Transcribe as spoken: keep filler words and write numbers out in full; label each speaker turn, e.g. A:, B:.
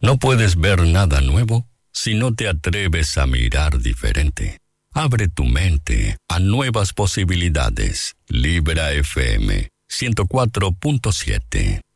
A: No puedes ver nada nuevo si no te atreves a mirar diferente. Abre tu mente a nuevas posibilidades. Libra F M ciento cuatro punto siete.